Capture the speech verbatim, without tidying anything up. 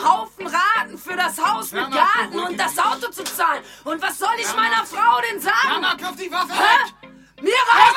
Haufen Raten für das Haus mit Garten und das Auto zu zahlen. Und was soll ich meiner Frau denn sagen? Jana, wirf die Waffe Hä? weg! Mir reicht